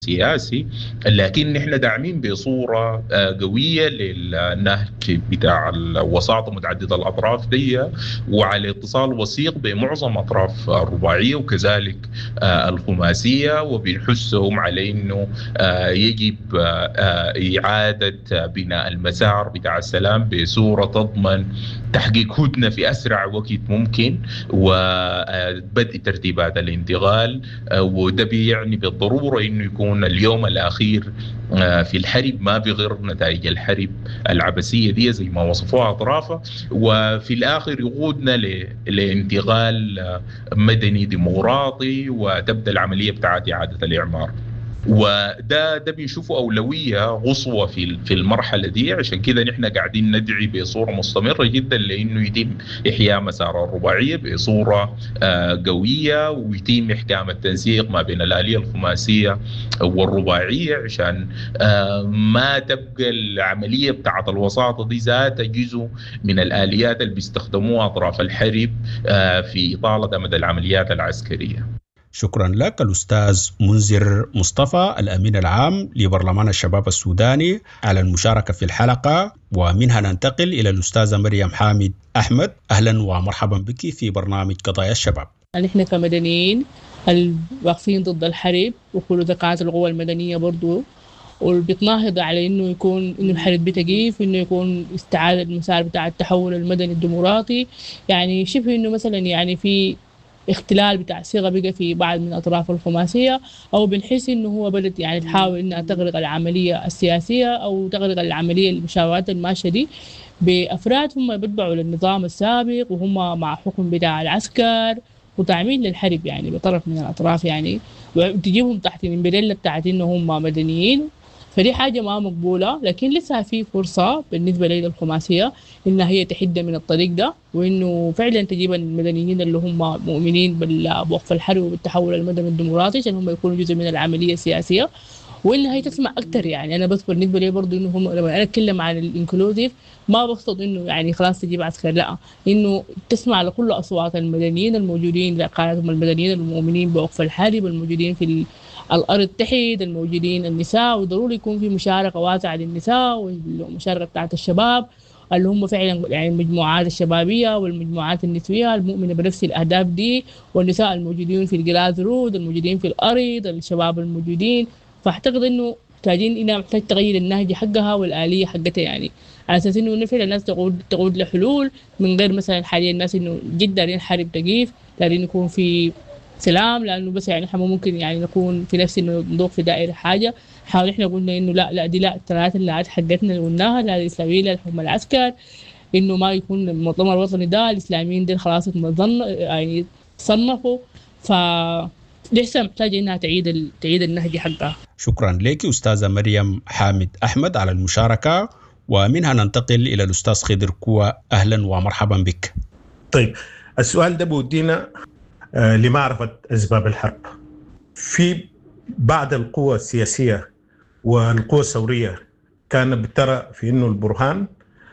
سياسي، لكن نحن داعمين بصورة قوية للنهج بتاع الوساطة متعددة الأطراف دي، وعلى اتصال وثيق بمعظم أطراف الرباعية وكذلك الخماسية، وبنحثهم على أنه يجب إعادة بناء المسار بتاع السلام بصورة تضمن تحقيق هدنة في أسرع وقت ممكن، وبدء ترتيبات الانتقال. وده بيعني بالضرورة أنه يكون اليوم الأخير في الحرب ما بغير نتائج الحرب العبثية دي زي ما وصفوها أطرافها، وفي الآخر يقودنا لانتقال مدني ديمقراطي، وتبدأ العملية بتاعت إعادة الإعمار. وده بنشوفه أولوية قصوى في المرحلة دي. عشان كده نحن قاعدين ندعي بصورة مستمرة جدا لأنه يتم إحياء مسار الرباعية بصورة قوية، ويتم إحكام التنسيق ما بين الآلية الخماسية والرباعية، عشان ما تبقى العملية بتاعت الوساطة دي ذات جزء من الآليات اللي بيستخدموها أطراف الحرب في إطالة مدى العمليات العسكرية. شكرا لك الأستاذ منذر مصطفى، الأمين العام لبرلمان الشباب السوداني، على المشاركة في الحلقة. ومنها ننتقل إلى الأستاذة مريم حامد أحمد. أهلا ومرحبا بك في برنامج قضايا الشباب. نحن كمدنيين الواقفين ضد الحرب وكل ذكاءات القوى المدنية برضو، وبتناهض على إنه الحرب بتقيف، إنه يكون استعادة المسار بتاع التحول المدني الديمقراطي. يعني شبه إنه مثلا يعني في اختلال بتاع صيغة بقى في بعض من أطراف الخماسية، أو بنحس إنه هو بدأت يعني تحاول إنها تغرق العملية السياسية أو تغرق العملية المشاورات الماشية دي بأفراد هم بيتبعوا للنظام السابق، وهم مع حكم بتاع العسكر وتعميل للحرب يعني بطرف من الأطراف، يعني وتجيبهم تحت الامبريلا بتاعت إنه هم مدنيين. فدي حاجة ما مقبولة، لكن لسه في فرصة بالنسبة لي الخماسية إنها هي تحد من الطريق ده، وإنه فعلا تجيب المدنيين اللي هم مؤمنين بوقف الحرب وبالتحول المدني الديمقراطي عشان هم يكونوا جزء من العملية السياسية، وإنها هي تسمع أكتر. يعني أنا بس بالنسبة لي برضو إنه هم لما أنا أتكلم عن الإنكلوزيف ما بقصد إنه يعني خلاص تجيب عسكر، لا، إنه تسمع لكل أصوات المدنيين الموجودين، قاعدهم المدنيين المؤمنين بوقف الحرب الموجودين في الأرض تحت، الموجودين النساء، وضروري يكون في مشاركة واسعة للنساء والمشاركة بتاعت الشباب اللي هم فعلا يعني المجموعات الشبابية والمجموعات النسوية المؤمنة بنفس الأهداف دي، والنساء الموجودين في الجلاز رود، الموجودين في الأرض، الشباب الموجودين. فأعتقد إنه محتاجين إنها محتاج تغير النهج حقها والآلية حقتها، يعني على أساس إنه فعلا الناس تقود لحلول، من غير مثلا حاليا الناس إنه جد دارين حرب تقيف، دارين يكون في سلام، لأنه بس يعني إحنا ممكن يعني نكون في نفس إنه نضوق في دائرة حاجة. حاول إحنا قلنا إنه لا دي لا الثلاث اللي حقتنا اللي قلناها، لا الإسلاميين لا هم العسكر، إنه ما يكون المؤتمر الوطني ده الإسلاميين دي خلاص يعني صنفوا، لسه محتاجة إنها تعيد النهج حقها. شكرا لك أستاذة مريم حامد أحمد على المشاركة. ومنها ننتقل إلى الأستاذ خضر كوى. أهلا ومرحبا بك. طيب، السؤال ده بودينا لمعرفة أسباب الحرب. في بعض القوى السياسية والقوى الثورية كانت بترى في إنه البرهان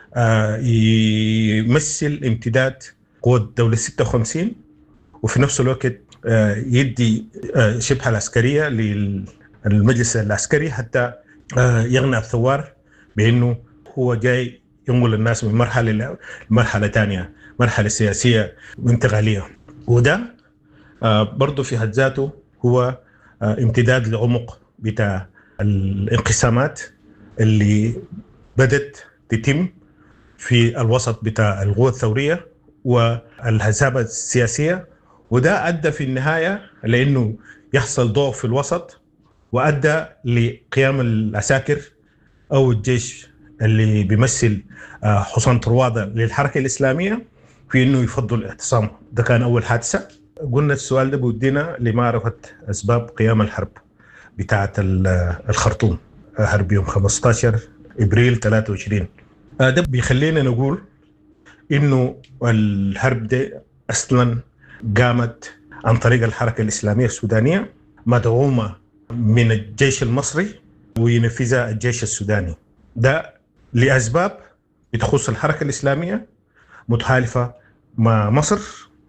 يمثل امتداد قوة الدولة 56، وفي نفس الوقت يدي شبه العسكرية للمجلس العسكري حتى يغنى الثوار بأنه هو جاي ينقل الناس من مرحلة تانية، مرحلة سياسية وانتقالية. وده برضو في حد ذاته هو امتداد لعمق بتاع الانقسامات اللي بدت تتم في الوسط بتاع القوى الثورية والحزب السياسية، وده أدى في النهاية لأنه يحصل ضعف في الوسط، وأدى لقيام العساكر أو الجيش اللي بيمثل حصان طروادة للحركة الإسلامية في إنه يفضل الاعتصام. ده كان أول حادثة. قلنا السؤال ده بودينا لمعرفة أسباب قيام الحرب بتاعة الخرطوم، حرب يوم 15 إبريل 23. ده بيخلينا نقول إنه الحرب ده أصلاً قامت عن طريق الحركة الإسلامية السودانية مدعومة من الجيش المصري وينفذها الجيش السوداني. ده لأسباب بتخص الحركة الإسلامية متحالفة مع مصر،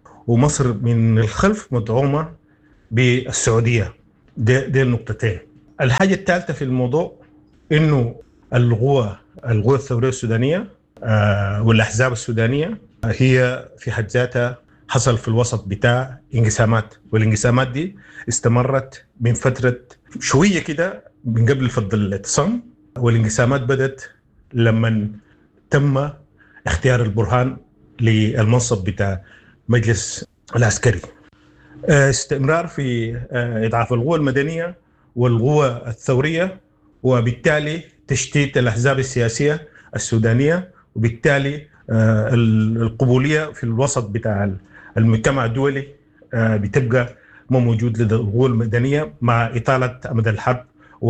ومصر من الخلف مدعومة بالسعودية. دي النقطتين. الحاجة الثالثة في الموضوع إنه القوى الثورية السودانية والأحزاب السودانية هي في حد ذاتها حصل في الوسط بتاع انقسامات، والانقسامات دي استمرت من فترة شوية كده من قبل فض الاعتصام، والانقسامات بدت لما تم اختيار البرهان للمنصب بتاع مجلس العسكري. استمرار في إضعاف القوى المدنية والقوى الثورية، وبالتالي تشتيت الأحزاب السياسية السودانية، وبالتالي القبولية في الوسط بتاع المجتمع الدولي بتبقى ما موجود لدى القوى المدنية، مع إطالة أمد الحرب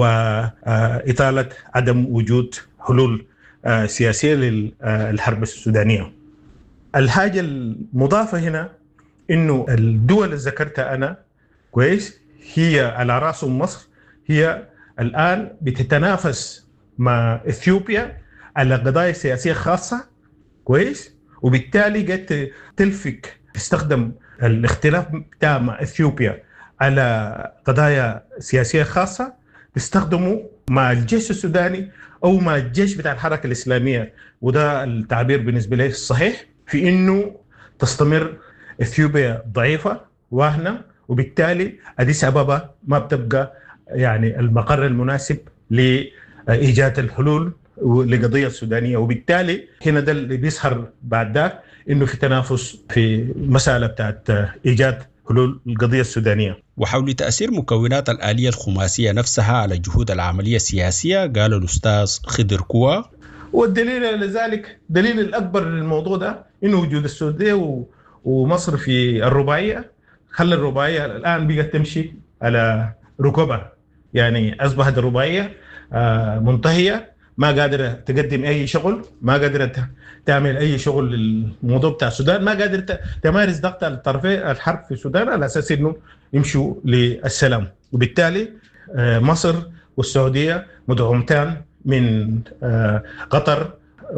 وإطالة عدم وجود حلول سياسية للحرب السودانية. الحاجة المضافة هنا إنه الدول اللي ذكرتها أنا كويس هي على رأسهم مصر، هي الآن بتتنافس مع إثيوبيا على قضايا سياسية خاصة كويس، وبالتالي قد تستخدم الاختلاف بتاع مع إثيوبيا على قضايا سياسية خاصة، تستخدمه مع الجيش السوداني أو مع الجيش بتاع الحركة الإسلامية، وده التعبير بالنسبة لي الصحيح في إنه تستمر إثيوبيا ضعيفة واهنة، وبالتالي أديس أبابا ما بتبقى يعني المقر المناسب لإيجاد الحلول لقضية السودانية، وبالتالي هنا ده اللي بيظهر بعد ذاك إنه في تنافس في مسألة بتاعت إيجاد حلول القضية السودانية. وحول تأثير مكونات الآلية الخماسية نفسها على جهود العملية السياسية قال الأستاذ خضر كوا، والدليل لذلك دليل الأكبر للموضوع ده إنه وجود السعودية ومصر في الرباعية خلى الرباعية الآن بقت تمشي على ركبها، يعني أصبحت الرباعية منتهية، ما قادرة تقدم أي شغل، ما قادرة تعمل أي شغل للموضوع بتاع السودان، ما قادرة تمارس ضغط على الطرفين الحرب في السودان على أساس إنه يمشوا للسلام. وبالتالي مصر والسعودية مدعومتان من قطر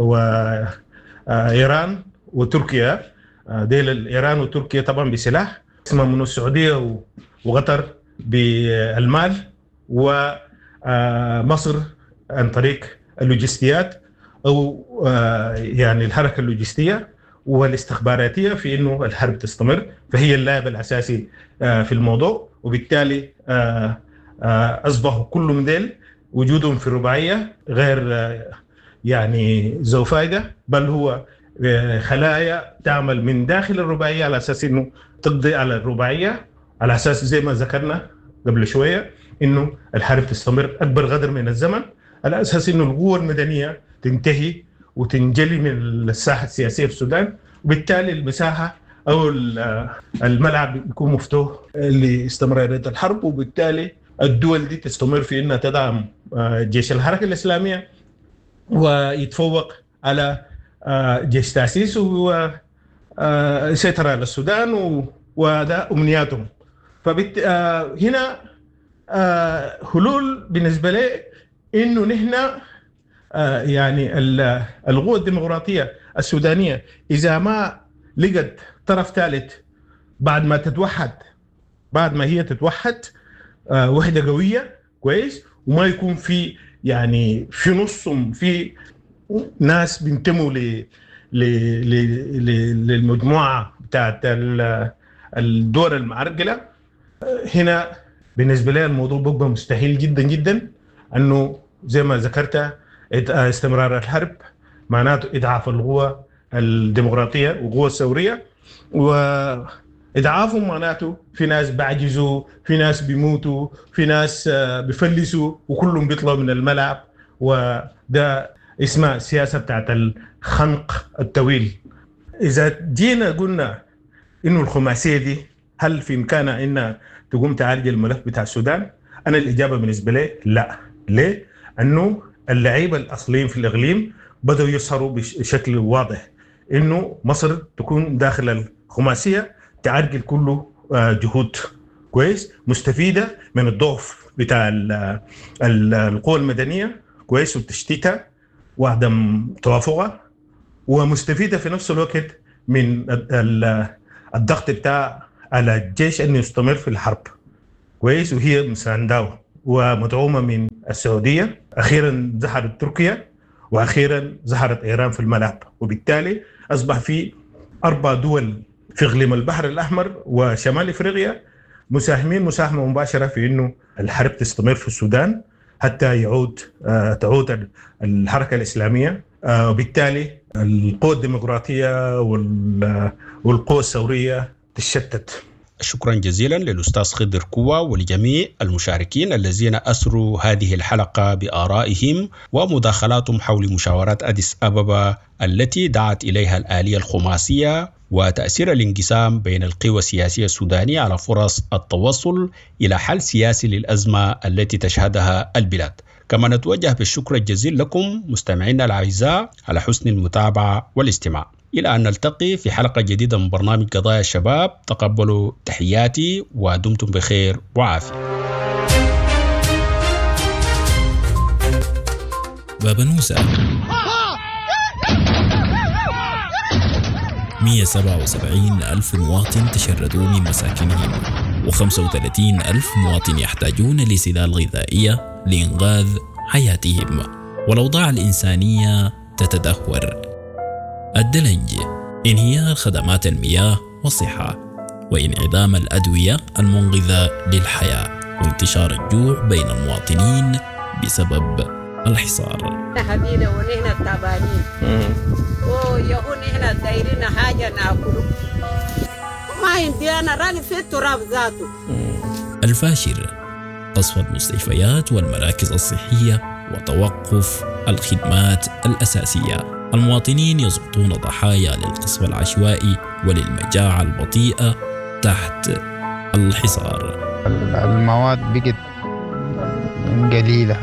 وإيران وتركيا، ديل إيران وتركيا طبعا بسلاح اسمه من السعودية وقطر بالمال، ومصر عن طريق اللوجستيات أو يعني الحركة اللوجستية والاستخباراتية في إنه الحرب تستمر، فهي اللاعب الأساسي في الموضوع. وبالتالي أصبحوا كل من ديل وجودهم في الرباعية غير يعني ذو فائدة، بل هو خلايا تعمل من داخل الرباعية على أساس إنه تقضي على الرباعية، على أساس زي ما ذكرنا قبل شوية إنه الحرب تستمر أكبر قدر من الزمن، على أساس إنه القوة المدنية تنتهي وتنجلي من الساحة السياسية في السودان، وبالتالي المساحة أو الملعب يكون مفتوح لاستمرارية الحرب، وبالتالي الدول دي تستمر في إنها تدعم جيش الحركة الإسلامية ويتفوق على جيش تأسيس وسيطرة على السودان، وده أمنياتهم. هنا حلول بالنسبة لي إنه نحن يعني القوى الديمقراطية السودانية إذا ما لقت طرف ثالث بعد ما هي تتوحد وحدة قوية كويس، وما يكون في يعني في نصهم في ناس بينتموا للمجموعة بتاعت الدول المعرقلة، هنا بالنسبة لي الموضوع بقى مستحيل جدا جدا أنه زي ما ذكرت استمرار الحرب معناته إضعاف القوى الديمقراطية والقوى الثورية، وإضعافهم معناته في ناس بعجزوا، في ناس بيموتوا، في ناس بيفلسوا، وكلهم بيطلعوا من الملعب، وده اسمها السياسة بتاعت الخنق الطويل. إذا جينا قلنا إنه الخماسية دي هل في إمكانها إنها تقوم تعالج الملف بتاع السودان؟ أنا الإجابة بالنسبة لي لا. ليه؟ أنه اللعيبة الأصليين في الإقليم بدأوا يظهروا بشكل واضح إنه مصر تكون داخل الخماسية تعرقل كله جهود كويس مستفيدة من الضعف بتاع القوى المدنية كويس وتشتيتها وعدم توافقها، ومستفيدة في نفس الوقت من الضغط بتاع على الجيش أن يستمر في الحرب كويس، وهي مسانداه ومدعومة من السعودية. أخيرا ظهرت تركيا، وأخيرا ظهرت إيران في الملعب، وبالتالي أصبح في 4 دول في إقليم البحر الأحمر وشمال إفريقيا مساهمين مساهمة مباشرة في إنه الحرب تستمر في السودان حتى تعود الحركة الإسلامية، وبالتالي القوى الديمقراطية والقوى الثورية تشتت. شكرا جزيلا للأستاذ خضر كوا ولجميع المشاركين الذين أسروا هذه الحلقة بآرائهم ومداخلاتهم حول مشاورات أديس أبابا التي دعت إليها الآلية الخماسية وتأثير الانقسام بين القوى السياسية السودانية على فرص التوصل إلى حل سياسي للأزمة التي تشهدها البلاد. كما نتوجه بالشكر الجزيل لكم مستمعينا الأعزاء على حسن المتابعة والاستماع. إلى أن نلتقي في حلقة جديدة من برنامج قضايا الشباب، تقبلوا تحياتي ودمتم بخير وعافية. بابا نوسة 177 ألف مواطن تشردوا من مساكنهم، و35 ألف مواطن يحتاجون لسلال غذائية لإنقاذ حياتهم، والأوضاع الإنسانية تتدهور. الدلنج، انهيار خدمات المياه والصحة، وانعدام الأدوية المنقذة للحياة، وانتشار الجوع بين المواطنين بسبب الحصار. هدينا ونحن التعبانين ويهون نحن دايرين حاجة ناكله ما عندي أنا راني في التراب ذاته. الفاشر، قصف المستشفيات والمراكز الصحية وتوقف الخدمات الأساسية. المواطنين يسقطون ضحايا للقصف العشوائي وللمجاعة البطيئة تحت الحصار. المواد بقت قليلة.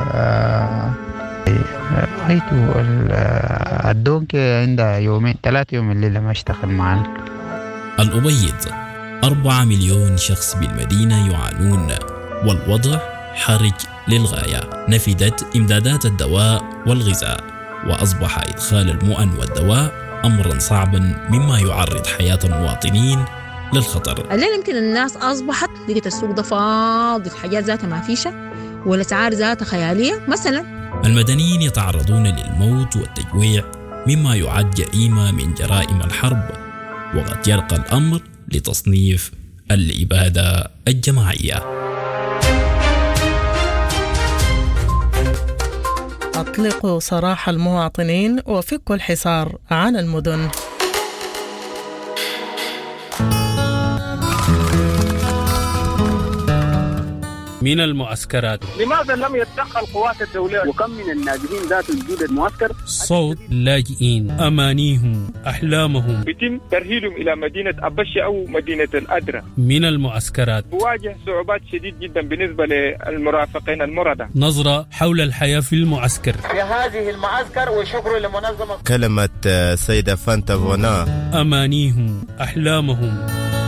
رأيته الدونك عندها 2-3 يوم الليلة ما اشتغل معنا. الأبيض، 4 مليون شخص بالمدينة يعانون، والوضع حرج للغاية. نفدت إمدادات الدواء والغذاء، وأصبح إدخال المؤن والدواء أمرا صعبا مما يعرض حياة المواطنين للخطر. الليل يمكن الناس أصبحت لقيت السوق ده فاضي، الحاجات ذاتها ما فيشة والأسعار ذاتها خيالية. مثلا المدنيين يتعرضون للموت والتجويع مما يعد جريمة من جرائم الحرب، وقد يرقى الأمر لتصنيف الإبادة الجماعية. أطلقوا سراح المواطنين وفكوا الحصار عن المدن. من المعسكرات، لماذا لم يتدخل القوات الدولية؟ وكم من الناجحين ذات وجود المعسكر؟ صوت اللاجئين، أمانيهم، أحلامهم، يتم ترحيلهم إلى مدينة أبشة أو مدينة الأدرة. من المعسكرات بواجه صعوبات شديد جدا بالنسبة للمرافقين المردة. نظرة حول الحياة في المعسكر. في هذه المعسكر وشكر لمنظمة كلمة سيدة فانتا فونا، أمانيهم، أحلامهم.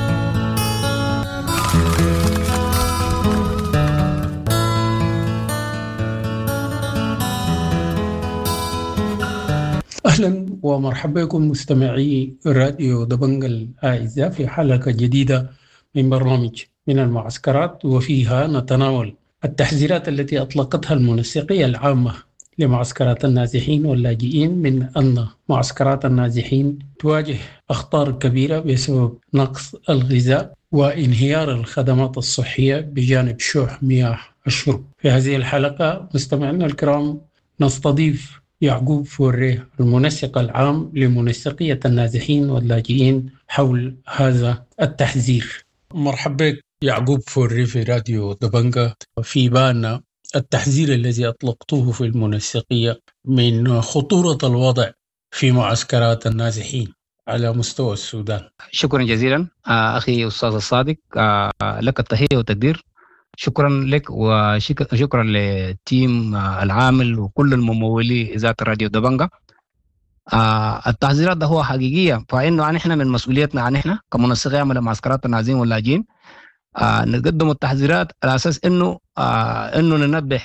أهلا ومرحبا بكم مستمعي راديو دبنجة الأعزاء في حلقة جديدة من برنامج من المعسكرات، وفيها نتناول التحذيرات التي أطلقتها المنسقية العامة لمعسكرات النازحين واللاجئين من أن معسكرات النازحين تواجه أخطار كبيرة بسبب نقص الغذاء وانهيار الخدمات الصحية بجانب شح مياه الشرب. في هذه الحلقة مستمعينا الكرام نستضيف يعقوب فوري المنسق العام لمنسقية النازحين واللاجئين حول هذا التحذير. مرحبا بك يعقوب فوري في راديو دبنجة. في بالنا التحذير الذي أطلقتوه في المنسقية من خطورة الوضع في معسكرات النازحين على مستوى السودان. شكرا جزيلا أخي أستاذ الصادق، لك التحية والتقدير. شكرا لك وشكرا للتيم العامل وكل الممولي إذاعة راديو دبنجة. التحذيرات ده هو حقيقية، فإنه نحن من مسؤوليتنا نحن كمنسقين عمل معسكرات النازحين واللاجئين نقدم التحذيرات على أساس إنه ننبه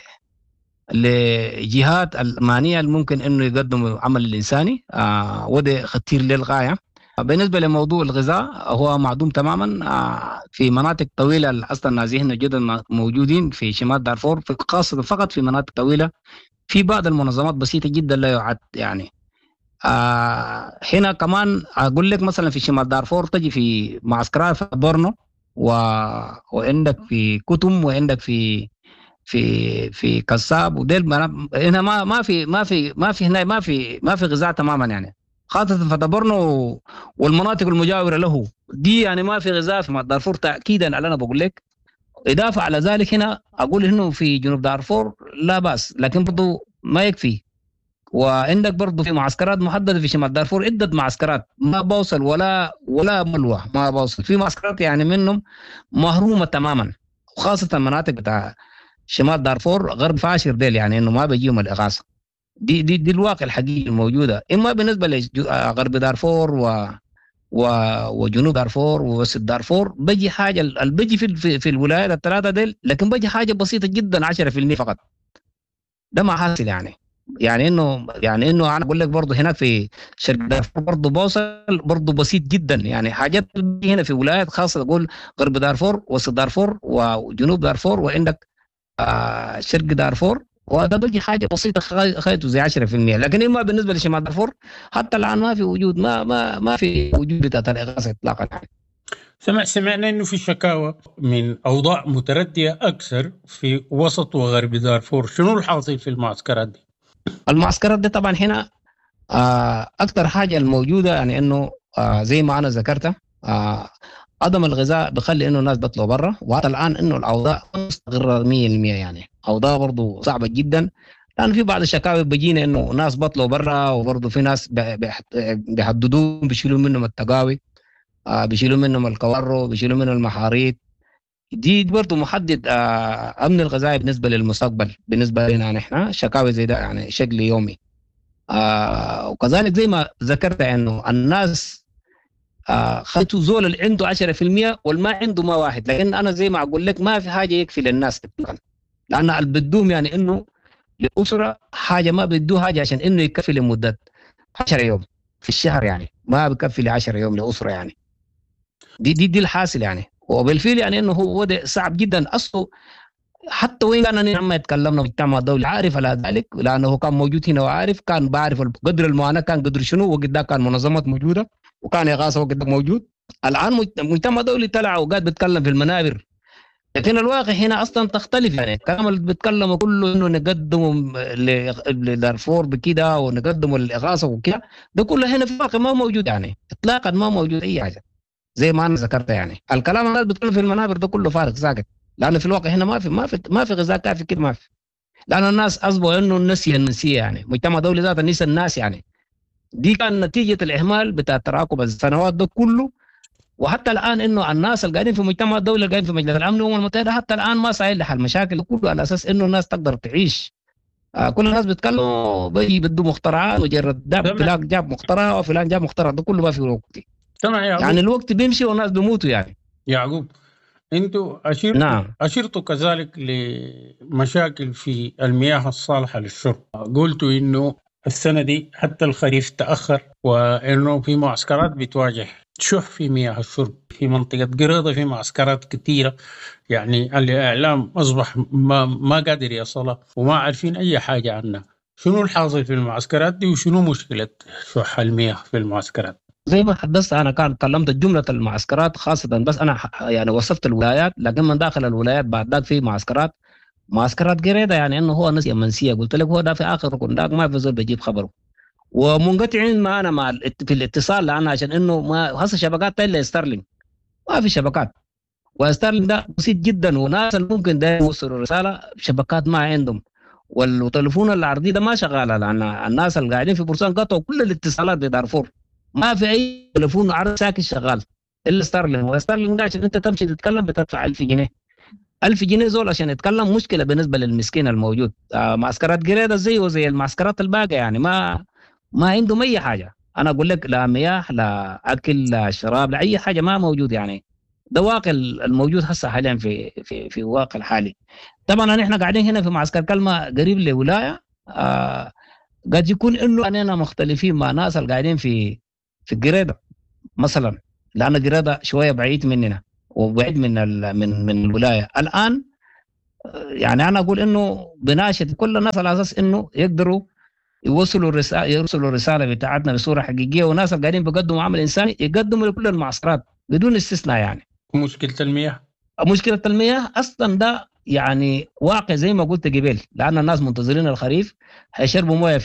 لجهات المعنية الممكن إنه يقدموا عمل الإنساني، وده خطير للغاية. بالنسبة لموضوع الغذاء هو معدوم تماما في مناطق طويلة. أصلا النازحين جدا موجودين في شمال دارفور، خاصة فقط في مناطق طويلة. في بعض المنظمات بسيطة جدا لا يعد يعني. هنا كمان أقول لك مثلا في شمال دارفور تجي في معسكرات في بورنو وعندك في كتم وعندك في كساب وديل. هنا ما في غذاء تماما يعني، خاصة في بورنو والمناطق المجاورة له دي يعني ما في غذاء في دارفور تأكيدا على أنا بقول لك. إضافة على ذلك هنا أقول إنه في جنوب دارفور لا بأس، لكن برضو ما يكفي. وعندك برضو في معسكرات محددة في شمال دارفور، عدة معسكرات ما بوصل ولا ملوى ما بوصل. في معسكرات يعني منهم محرومة تماما، وخاصة المناطق بتاع شمال دارفور غرب فاشر ديل يعني إنه ما بيجيهم الإغاثة. دي الواقع الحقيقي الموجودة، إما بالنسبة لغرب دارفور وجنوب دارفور ووسط دارفور بيجي حاجة بيجي في الولايات الثلاثة ديل، لكن بيجي حاجة بسيطة جدا 10% فقط. ده ما حاصل يعني انه انا اقول لك برضه هناك في شرق دارفور برضه بوصل برضه بسيط جدا يعني. حاجات هنا في ولايات خاصة اقول غرب دارفور وسط دارفور وجنوب دارفور وعندك شرق دارفور، وهذا بيجي حاجة بسيطة خيطه زي 10%. لكن إما بالنسبة لشمال دارفور حتى الآن ما في وجود ما في وجود بتاعة الإغاثة إطلاقا يعني. سمعنا إنه في شكاوى من أوضاع متردية أكثر في وسط وغرب دارفور. شنو الحاصل في المعسكرات دي؟ المعسكرات دي طبعا هنا أكثر حاجة الموجودة يعني إنه زي ما أنا ذكرت عدم الغذاء بخلي إنه الناس بيطلعوا برا، وحتى الآن إنه الأوضاع مستقرة 100% يعني. أوضاع برضو صعبة جدا، لأن في بعض الشكاوى بيجينا إنه ناس بيطلعوا برا، وبرضو في ناس بيحددون بيشيلوا منهم التقاوي، بيشيلوا منهم الكورو، بيشيلوا منهم المحاريت. دي برضو محدد أمن الغذائي بالنسبة للمستقبل بالنسبة لنا نحن. شكاوى زي ده يعني شكل يومي. وكذلك زي ما ذكرت إنه الناس خلتوا زول اللي عنده 10% والما عنده ما واحد. لكن أنا زي ما أقول لك ما في حاجة يكفي للناس، لأن اللي بدوهم يعني إنه للأسرة حاجة ما بدوه حاجة عشان إنه يكفي لمدة 10 يوم في الشهر يعني، ما بكفي ل10 يوم لأسرة يعني. دي الحاصل يعني. وبالفعل يعني إنه هو وضع صعب جدا أصله. حتى وين كان نحن يتكلمنا مجتمع دولي عارف على ذلك، لأنه كان موجود هنا وعارف، كان بعرف قدر المعاناة كان قدر شنو، وقد كان منظمات موجودة وكان إغاثة وقد موجود. الآن مجتمع دولي طلع وقاعد بيتكلم في المنابر، لكن الواقع هنا أصلا تختلف يعني. الكلام اللي بيتكلموا كله إنه نقدم لدارفور بكده ونقدم الإغاثة وكده، ده كله هنا في الواقع ما موجود يعني إطلاقا، ما موجود أي حاجة زي ما أنا ذكرت يعني. الكلام اللي بيتكلم في المنابر ده كله فارغ ساكت، لأن في الواقع هنا ما في غذاء كافي كده، ما في. لأن الناس أصبحوا إنه النسية يعني. مجتمع دولي ذات نسى الناس يعني. دي كان نتيجة الإهمال بتاع تراكم السنوات ده كله. وحتى الآن إنه الناس اللي قاعدين في مجتمع الدولي اللي قاعدين في مجلس الأمن والأمم المتحدة حتى الآن ما ساعد لحل المشاكل كله، على أساس إنه الناس تقدر تعيش. كل الناس بيتكلموا بيجي بدو مخترعات، وجرد فلان جاب مخترع وفلان جاب مخترع، ده كله ما في وقت يعني. الوقت بيمشي والناس بيموتوا يعني. يعقوب انتوا أشرتوا كذلك لمشاكل في المياه الصالحة للشرب. قلتوا إنه السنة دي حتى الخريف تأخر، وإنه في معسكرات بتواجه شح في مياه الشرب. في منطقة قريضة في معسكرات كثيرة يعني الإعلام أصبح ما قادر يصلها وما عارفين أي حاجة عنها. شنو الحاصل في المعسكرات دي وشنو مشكلة شح المياه في المعسكرات؟ زي ما حدثت أنا كان تكلمت جملة المعسكرات خاصة، بس أنا يعني وصفت الولايات، لكن من داخل الولايات بعد ذاك في معسكرات قريضة يعني إنه هو نسي منسية. قلت لك هو ده في آخر ركن داك ما في زول بيجيب خبره، ومنقطعين معنا في الاتصال لأنا عشان إنه ما هسه شبكات إلا ستارلينج ما في شبكات، وستارلينج ده بسيط جدا، وناس اللي ممكن ده يوصلوا رسالة شبكات ما عندهم، والتليفون العرضي ده ما شغال، لأن الناس اللي قاعدين في بورسان قطعوا كل الاتصالات بدارفور، ما في أي تليفون عرض ساكن شغال إلا ستارلينج. وستارلينج ده عشان أنت تمشي تتكلم بتدفع 1000 جنيه 1000 جنيه زول عشان يتكلم. مشكلة بالنسبة للمسكين الموجود. معسكرات قريدة زي المعسكرات الباقية يعني ما عندهم أي حاجة. أنا أقول لك لا مياه لا أكل لا شراب لا أي حاجة ما موجود يعني. ده واقع الموجود هسه حاليا في واقع الحالي. طبعا نحن قاعدين هنا في معسكر كلمة قريب لولاية، قد يكون إنه أننا مختلفين مع ناس اللي قاعدين في قريدة. مثلا، لأن جرادة شوية بعيد مننا وبعيد من الولاية. الآن يعني أنا أقول إنه بناشد كل الناس على أساس إنه يقدروا يرسلوا الرسالة بتاعتنا بصورة حقيقية، والناس اللي قاعدين بيقدموا عمل إنساني يقدموا لكل المعسكرات بدون استثناء. يعني مشكلة المياه أصلا ده يعني واقع زي ما قلت قبل، لأن الناس منتظرين الخريف هيشربوا مويه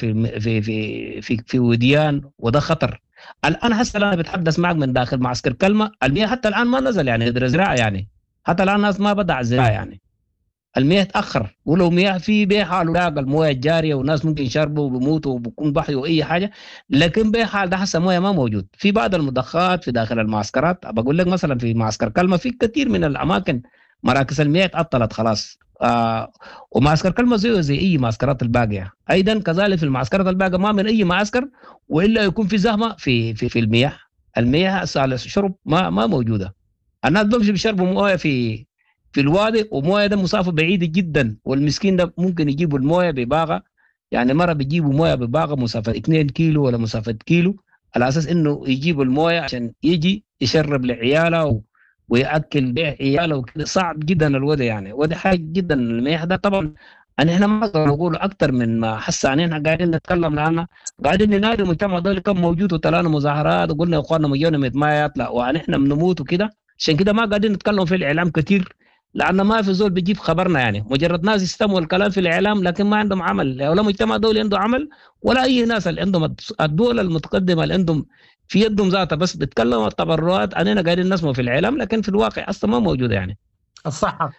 في وديان، وده خطر. الآن هسه أنا بتحدث معك من داخل معسكر كلمة، المياه حتى الآن ما نزل يعني قدر زراعة، يعني حتى الآن الناس ما بدأ الزراعة، يعني المياه تأخر. ولو مياه في بحال لاقى المويه الجارية والناس ممكن يشربوا وبيموتوا وبكون بحيوا أي حاجة، لكن بحال ده هسه مويه ما موجود. في بعض المضخات في داخل المعسكرات، بقول لك مثلا في معسكر كلمة في كثير من الأماكن مراكز المياه اتعطلت خلاص. ومعسكر كلمة زي أي معسكرات الباقية. أيضا كذلك في المعسكرات الباقية ما من أي معسكر وإلا يكون في زحمة في المياه على الشرب ما موجودة. الناس بمشي بيشربوا مويه في الوادي، ومويه ده مسافة بعيدة جدا، والمسكين ده ممكن يجيبوا المويه بباغة، يعني مرة بيجيبوا مويه بباغة مسافة 2 كيلو ولا مسافة كيلو، على أساس إنه يجيبوا المويه عشان يجي يشرب لعياله ويأكل بيع عياله وكده. صعب جدا الوضع يعني، وده حاجة جدا. المياه ده طبعا احنا ما نقدر نقول اكثر من ما حس احنا قاعدين نتكلم عنها، قاعدين ننادي المجتمع ده كم موجود، وطلعنا مظاهرات وقلنا يا اخواننا مليون ما يطلع واحنا بنموت وكده. عشان كده ما قاعدين نتكلم في الاعلام كثير، لان ما في زول بيجيب خبرنا، يعني مجرد ناس يستمعوا الكلام في الاعلام لكن ما عندهم عمل، ولا مجتمع دولي عنده عمل، ولا اي ناس اللي عندهم الدول المتقدمه اللي عندهم في يدهم ذاتها بس بيتكلموا التبرعات. أننا قاعدين نسمع في الإعلام لكن في الواقع أصلا ما موجودة. يعني الصحة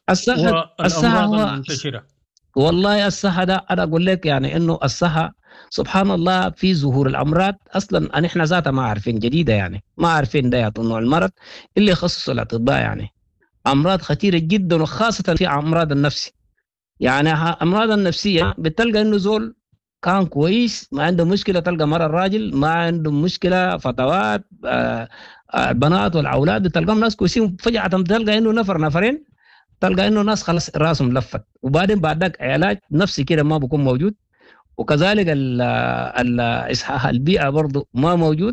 والأمراض المنتشرة، والله الصحة ده أنا أقول لك يعني إنه الصحة سبحان الله في ظهور الأمراض أصلا إحنا ذاتها ما عارفين، جديدة يعني ما عارفين ده نوع المرض اللي يخصص الأطباء. يعني أمراض خطيرة جدا، وخاصة في أمراض النفس. يعني أمراض النفسية بتلقى إنه زول كان كويس ما عنده مشكلة، تلقى مرة الراجل ما عنده مشكلة، فتوات البنات والأولاد بتلقاهم ناس كويسين، فجأة تلقى إنه نفرين تلقى إنه ناس خلص راسهم لفت، وبعدين بعدك علاج نفسي كده ما بيكون موجود. وكذلك إصحاح البيئة برضو ما موجود،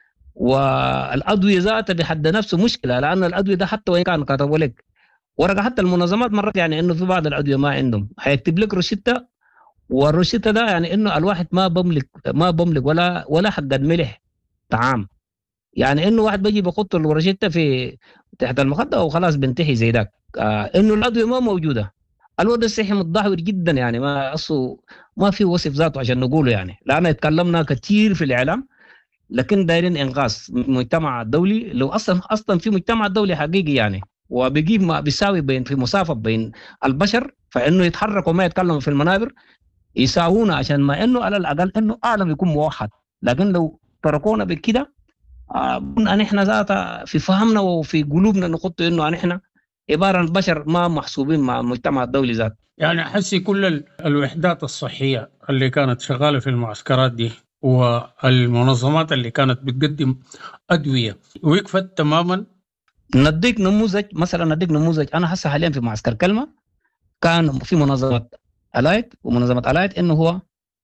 والأدوية ذاتها بحد نفسه مشكلة، لأن الأدوية ده حتى وإن كان كتبوا لك ورقة، حتى المنظمات مرات يعني إنه في بعض الأدوية ما عندهم هيكتب لك روشتة، والروشتة ده يعني إنه الواحد ما بملك ولا حق الملح طعام، يعني إنه واحد بيجي بيحط الروشتة في تحت المخدة وخلاص بنتهي زي ذاك. إنه الأدوية ما موجودة. الوضع الصحي متدهور جدا، يعني ما في وصف ذاته عشان نقوله، يعني لأن اتكلمنا كثير في الإعلام، لكن دايرين إنقاذ من المجتمع الدولي. لو أصلا في مجتمع دولي حقيقي يعني وبيجيب ما بيساوي في مسافة بين البشر، فإنه يتحرك وما يتكلم في المنابر يساوونا، عشان ما إنه على الأقل إنه أعلم يكون موحد. لكن لو تركونا بكده أن إحنا ذاتا في فهمنا وفي قلوبنا نقط إنه أن إحنا عبارة عن بشر ما محسوبين مع المجتمع الدولي ذات. يعني حسي كل الوحدات الصحية اللي كانت شغالة في المعسكرات دي والمنظمات اللي كانت بتقدم أدوية وقفت تماما. نديك نموذج أنا هسه حاليا في معسكر كلمة كان في منظمة ألايت، ومنظمة ألايت إنه هو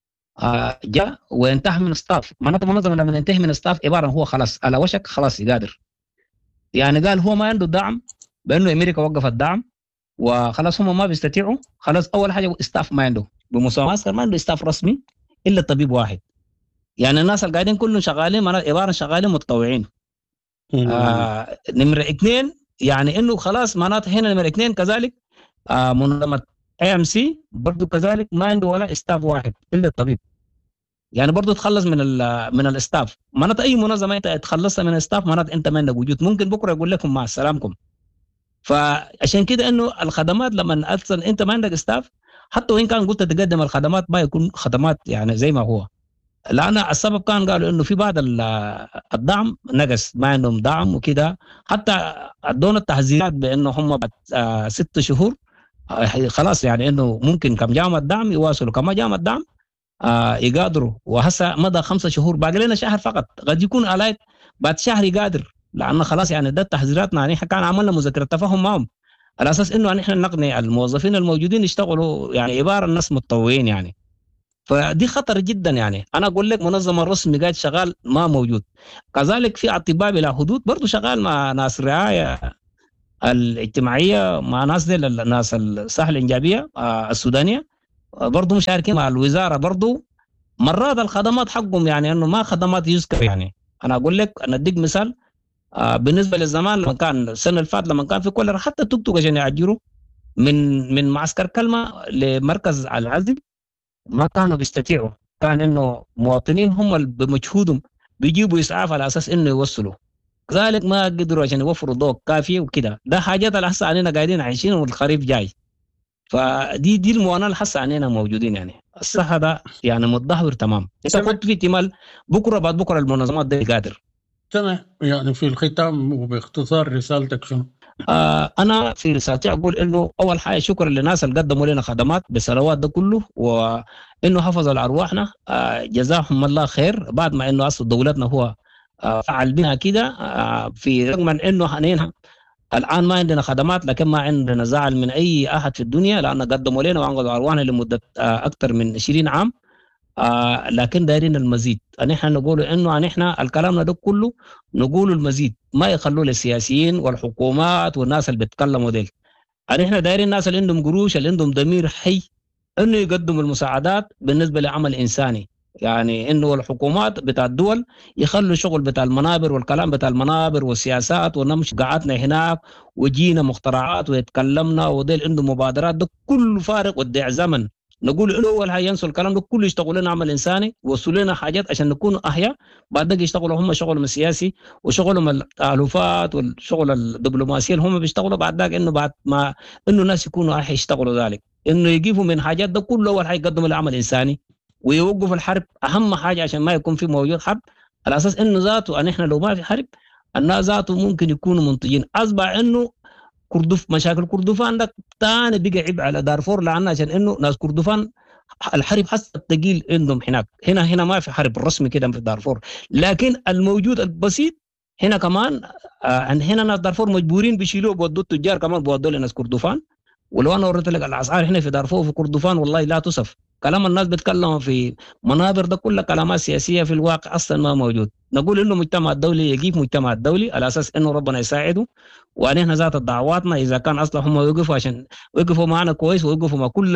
جاء وانتهى من الستاف. معناته منظمة لما ينتهي من الستاف عبارة هو خلاص على وشك خلاص يقادر، يعني قال هو ما عنده دعم بأنه أمريكا وقفت الدعم وخلاص هم ما بيستطيعوا. خلاص أول حاجة ستاف ما عنده بمساواة، ما عنده ستاف رسمي إلا طبيب واحد. يعني الناس اللي قاعدين كلهم شغالين عبارة شغالين متطوعين. نمرة 2 يعني إنه خلاص معناته هنا نمرة 2 كذلك منظمة AMC برضو كذلك ما عنده ولا ستاف واحد إلا الطبيب، يعني برضو تخلص من الستاف. معناته أي منظمة أنت تخلصها من الستاف معناته أنت ما عندك وجود، ممكن بكرة يقول لكم مع السلامكم. فعشان كده إنه الخدمات لما أصلا أنت ما عندك ستاف، حتى وإن كان قلت تقدم الخدمات ما يكون خدمات يعني زي ما هو، لأن السبب كان قالوا إنه في بعض الدعم نقص، ما عندهم دعم وكده. حتى ادونا التحذيرات بإنه هم بعد 6 شهور خلاص يعني إنه ممكن كم جامعة دعم يواصلوا، كما جامعة دعم يقادروا. وهسه مدى 5 شهور باقي لنا شهر فقط، قد يكون عليك بعد شهر يقادر، لأن خلاص يعني ده تحذيراتنا. يعني كان عملنا مذكرة تفاهم معهم على أساس إنه نحن نقنع الموظفين الموجودين يشتغلوا، يعني عبارة الناس متطوعين يعني. فدي خطر جدا. يعني انا اقول لك منظمه الرسمي قاعد شغال ما موجود. كذلك في اطباء بلا حدود برضو شغال مع ناس الرعايه الاجتماعيه، مع ناس دي الناس الصحه الانجابيه السودانيه برضو مشاركين مع الوزاره. برضو مرات الخدمات حقهم يعني انه ما خدمات يذكر. يعني انا اقول لك، انا اديك مثال بالنسبه للزمان لما كان السنه اللي فاتت لما كان في كولر حتى توك توك عشان يعجروا من معسكر كلمه لمركز العزل ما كانوا بيستطيعوا. كان انه مواطنين هم اللي بمجهودهم بيجيبوا اسعاف على اساس انه يوصلوا، كذلك ما قدروا عشان يوفروا ضوء كافي وكده. ده حاجات اللي هسه علينا قاعدين عايشين والخريف جاي. فدي المعاناه اللي هسه علينا موجودين. يعني الصحه ده يعني متدهور تمام. انت كنت في احتمال بكره بعد بكره المنظمات دي قادر. تمام. يعني في الختام وباختصار رسالتك شنو؟ أنا في رسالتي أقول إنه أول حاجة شكرا للناس اللي قدموا لنا خدمات بالسنوات ده كله، وإنه حفظوا لأرواحنا جزاهم الله خير. بعد ما إنه أصل دولتنا هو فعل بنا كده، في رغم من إنه حنينها الآن ما عندنا خدمات، لكن ما عندنا زعل من أي أحد في الدنيا لأن قدموا لنا وأنقذوا أرواحنا لمدة أكثر من 20 عام. لكن دايرين المزيد. نحن نقول إنه نحن الكلام ده كله نقول المزيد، ما يخلوا للسياسيين والحكومات والناس اللي بيتكلموا ديل. نحن دايرين الناس اللي عندهم قروش، اللي عندهم ضمير حي، إنه يقدموا المساعدات بالنسبة لعمل إنساني. يعني إنه الحكومات بتاع الدول يخلوا شغل بتاع المنابر والكلام بتاع المنابر والسياسات، ونمش قعدنا هناك وجينا مخترعات ويتكلمنا وديل عندهم مبادرات، ده كله فارق وضيع زمن. نقول إنه أول حاجة ينسوا الكلام ده كله، يشتغلوا لنا عمل إنساني، وصلوا لنا حاجات عشان نكون أحياء. بعد ذلك يشتغلوا هم شغلهم السياسي وشغلهم التألفات والشغل الدبلوماسي هم بيشتغلوا. بعد ذلك إنه بعد ما إنه الناس يكونوا أحياء يشتغلوا ذلك، إنه يجيبوا من حاجات ده كله. أول حاجة يقدموا لعمل إنساني ويوقفوا الحرب، أهم حاجة عشان ما يكون في موجود حرب، على أساس إنه ذاته أن إحنا لو ما في حرب الناس ذاته ممكن يكونوا منتجين. أصبح إنه مشاكل كردفان ده تاني بقى عيب على دارفور، لأن عشان إنه ناس كردفان الحرب حسب التقيل عندهم هناك. هنا ما في حرب رسمي كده في دارفور، لكن الموجود البسيط هنا كمان هنا ناس دارفور مجبورين بيشيلوه بودوا التجار كمان بودوا لناس كردفان. ولو أنا وريت لك الأسعار هنا في دارفور وفي كردفان والله لا تصف. كلام الناس بيتكلموا في منابر ده كلها كلامات سياسية، في الواقع أصلا ما موجود. نقول إنه المجتمع الدولي يجيب مجتمع الدولي على أساس إنه ربنا يساعده، وأنحن ذات دعواتنا إذا كان أصلا هم يوقفوا عشان يوقفوا معنا كويس ويوقفوا مع كل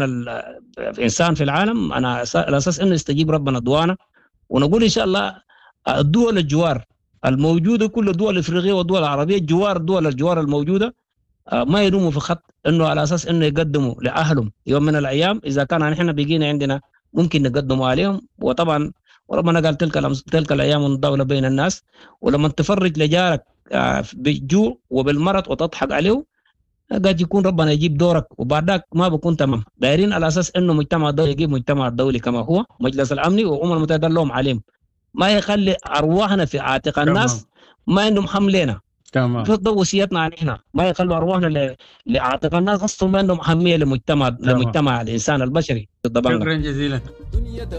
الإنسان في العالم، أنا على أساس إنه يستجيب ربنا دعوانا. ونقول إن شاء الله الدول الجوار الموجودة، كل الدول الإفريقية والدول العربية دول الجوار الموجودة ما يروموا في خط إنه على أساس إنه يقدموا لأهلهم يوم من الأيام. إذا كان نحن بيجينا عندنا ممكن نقدموا عليهم. وطبعا وربنا قال تلك الأيام الدولة بين الناس، ولما تفرج لجارك بالجوع وبالمرض وتضحك عليه قد يكون ربنا يجيب دورك، وبعد ذاك ما بكون تمام. دايرين على أساس إنه مجتمع الدولي يجيب مجتمع الدولي كما هو مجلس الأمني وأمم المتحدة لهم عليهم، ما يخلي أرواحنا في عاتق الناس ما عندهم حملنا. تمام. في وصيتنا نحن ما يخلوا أرواحنا لعاتق الناس، خاصة ما عندهم أهمية لمجتمع الإنسان البشري. شكرا جزيلا.